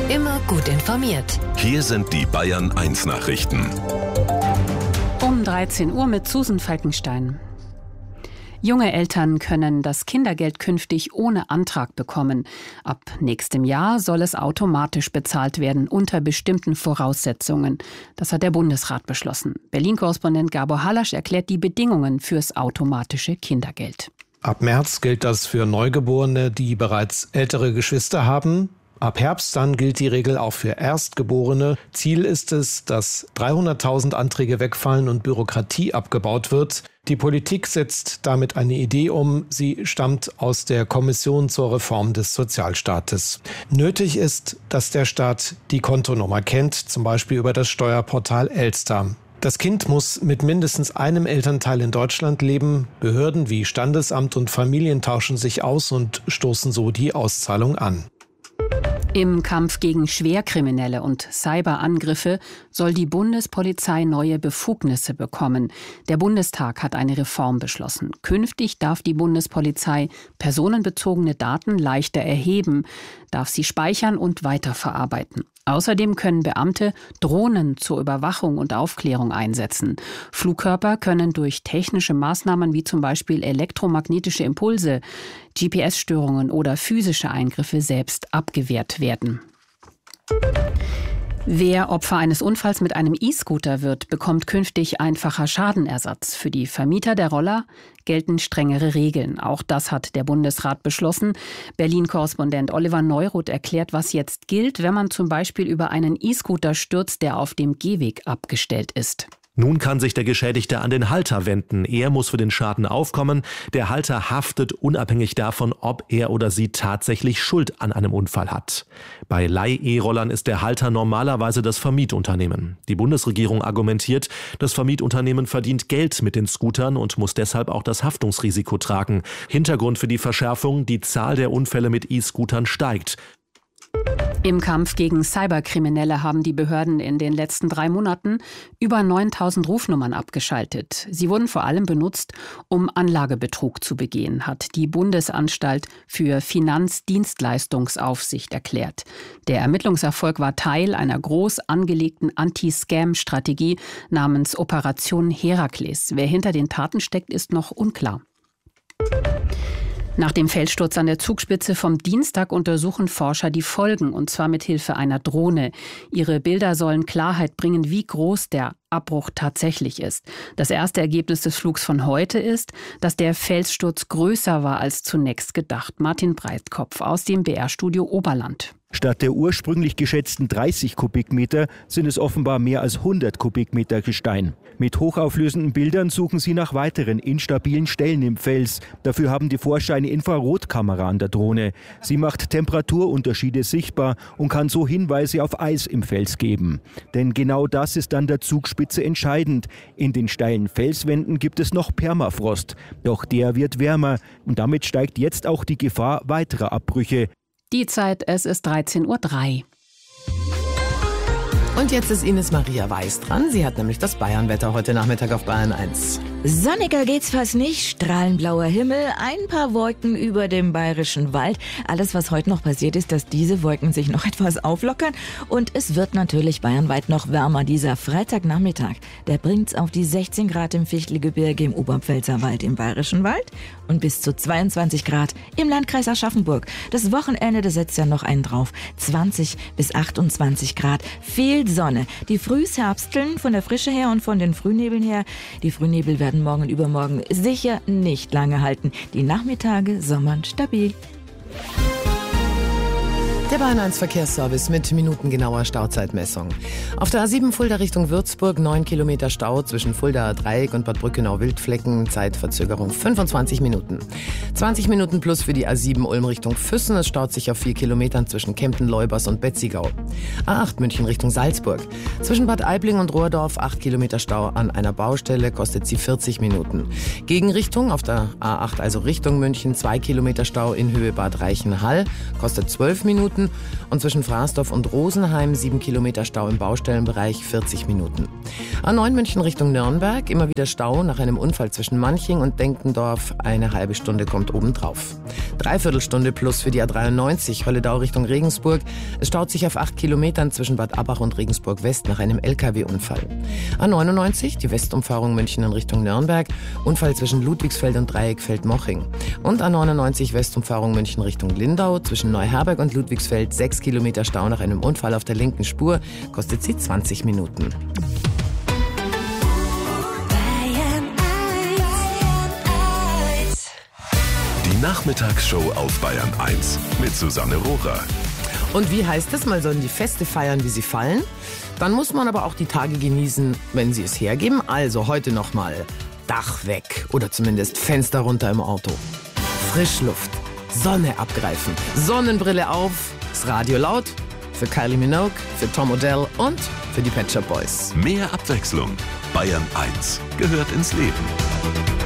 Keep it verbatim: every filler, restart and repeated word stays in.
Immer gut informiert. Hier sind die Bayern eins Nachrichten. Um dreizehn Uhr mit Susan Falkenstein. Junge Eltern können das Kindergeld künftig ohne Antrag bekommen. Ab nächstem Jahr soll es automatisch bezahlt werden, unter bestimmten Voraussetzungen. Das hat der Bundesrat beschlossen. Berlin-Korrespondent Gabor Halasch erklärt die Bedingungen fürs automatische Kindergeld. Ab März gilt das für Neugeborene, die bereits ältere Geschwister haben. Ab Herbst dann gilt die Regel auch für Erstgeborene. Ziel ist es, dass dreihunderttausend Anträge wegfallen und Bürokratie abgebaut wird. Die Politik setzt damit eine Idee um. Sie stammt aus der Kommission zur Reform des Sozialstaates. Nötig ist, dass der Staat die Kontonummer kennt, zum Beispiel über das Steuerportal Elster. Das Kind muss mit mindestens einem Elternteil in Deutschland leben. Behörden wie Standesamt und Familien tauschen sich aus und stoßen so die Auszahlung an. Im Kampf gegen Schwerkriminelle und Cyberangriffe soll die Bundespolizei neue Befugnisse bekommen. Der Bundestag hat eine Reform beschlossen. Künftig darf die Bundespolizei personenbezogene Daten leichter erheben, darf sie speichern und weiterverarbeiten. Außerdem können Beamte Drohnen zur Überwachung und Aufklärung einsetzen. Flugkörper können durch technische Maßnahmen wie zum Beispiel elektromagnetische Impulse, G P S-Störungen oder physische Eingriffe selbst abgewehrt werden. Wer Opfer eines Unfalls mit einem E-Scooter wird, bekommt künftig einfacher Schadenersatz. Für die Vermieter der Roller gelten strengere Regeln. Auch das hat der Bundesrat beschlossen. Berlin-Korrespondent Oliver Neuroth erklärt, was jetzt gilt, wenn man zum Beispiel über einen E-Scooter stürzt, der auf dem Gehweg abgestellt ist. Nun kann sich der Geschädigte an den Halter wenden. Er muss für den Schaden aufkommen. Der Halter haftet unabhängig davon, ob er oder sie tatsächlich Schuld an einem Unfall hat. Bei Leih-E-Rollern ist der Halter normalerweise das Vermietunternehmen. Die Bundesregierung argumentiert, das Vermietunternehmen verdient Geld mit den Scootern und muss deshalb auch das Haftungsrisiko tragen. Hintergrund für die Verschärfung: die Zahl der Unfälle mit E-Scootern steigt. Im Kampf gegen Cyberkriminelle haben die Behörden in den letzten drei Monaten über neuntausend Rufnummern abgeschaltet. Sie wurden vor allem benutzt, um Anlagebetrug zu begehen, hat die Bundesanstalt für Finanzdienstleistungsaufsicht erklärt. Der Ermittlungserfolg war Teil einer groß angelegten Anti-Scam-Strategie namens Operation Herakles. Wer hinter den Taten steckt, ist noch unklar. Nach dem Felssturz an der Zugspitze vom Dienstag untersuchen Forscher die Folgen, und zwar mit Hilfe einer Drohne. Ihre Bilder sollen Klarheit bringen, wie groß der Abbruch tatsächlich ist. Das erste Ergebnis des Flugs von heute ist, dass der Felssturz größer war als zunächst gedacht. Martin Breitkopf aus dem B R-Studio Oberland. Statt der ursprünglich geschätzten dreißig Kubikmeter sind es offenbar mehr als hundert Kubikmeter Gestein. Mit hochauflösenden Bildern suchen sie nach weiteren instabilen Stellen im Fels. Dafür haben die Forscher eine Infrarotkamera an der Drohne. Sie macht Temperaturunterschiede sichtbar und kann so Hinweise auf Eis im Fels geben. Denn genau das ist an der Zugspitze entscheidend. In den steilen Felswänden gibt es noch Permafrost. Doch der wird wärmer und damit steigt jetzt auch die Gefahr weiterer Abbrüche. Die Zeit, es ist dreizehn Uhr drei. Und jetzt ist Ines Maria Weiß dran. Sie hat nämlich das Bayernwetter heute Nachmittag auf Bayern eins. Sonniger geht's fast nicht. Strahlenblauer Himmel, ein paar Wolken über dem Bayerischen Wald. Alles, was heute noch passiert, ist, dass diese Wolken sich noch etwas auflockern. Und es wird natürlich bayernweit noch wärmer. Dieser Freitagnachmittag, der bringt's auf die sechzehn Grad im Fichtelgebirge, im Oberpfälzerwald, im Bayerischen Wald und bis zu zweiundzwanzig Grad im Landkreis Aschaffenburg. Das Wochenende, da setzt ja noch einen drauf. zwanzig bis achtundzwanzig Grad. Viel Sonne. Die Frühsherbsteln von der Frische her und von den Frühnebeln her. Die Frühnebel werden morgen und übermorgen sicher nicht lange halten. Die Nachmittage sommern stabil. Der Bayern eins Verkehrsservice mit minutengenauer Stauzeitmessung. Auf der A sieben Fulda Richtung Würzburg neun Kilometer Stau zwischen Fuldaer Dreieck und Bad Brückenau-Wildflecken. Zeitverzögerung fünfundzwanzig Minuten. zwanzig Minuten plus für die A sieben Ulm Richtung Füssen. Es staut sich auf vier Kilometern zwischen Kempten-Leubers und Betzigau. A acht München Richtung Salzburg. Zwischen Bad Aibling und Rohrdorf acht Kilometer Stau an einer Baustelle, kostet sie vierzig Minuten. Gegenrichtung auf der A acht, also Richtung München, zwei Kilometer Stau in Höhe Bad Reichenhall, kostet zwölf Minuten. Minuten und zwischen Frasdorf und Rosenheim sieben Kilometer Stau im Baustellenbereich, vierzig Minuten. A neun München Richtung Nürnberg, immer wieder Stau nach einem Unfall zwischen Manching und Denkendorf, eine halbe Stunde kommt obendrauf. Dreiviertelstunde plus für die A dreiundneunzig Holledau Richtung Regensburg. Es staut sich auf acht Kilometern zwischen Bad Abbach und Regensburg West nach einem L K W-Unfall. A neunundneunzig, die Westumfahrung München in Richtung Nürnberg, Unfall zwischen Ludwigsfeld und Dreieckfeld-Moching. Und A neunundneunzig Westumfahrung München Richtung Lindau, zwischen Neuherberg und Ludwigsfeld sechs Kilometer Stau nach einem Unfall auf der linken Spur, kostet sie zwanzig Minuten. Die Nachmittagsshow auf Bayern eins mit Susanne Rohrer. Und wie heißt es, man soll die Feste feiern, wie sie fallen? Dann muss man aber auch die Tage genießen, wenn sie es hergeben. Also heute nochmal Dach weg oder zumindest Fenster runter im Auto. Frischluft, Sonne abgreifen, Sonnenbrille auf, das Radio laut, für Kylie Minogue, für Tom Odell und für die Pet Shop Boys. Mehr Abwechslung. Bayern eins gehört ins Leben.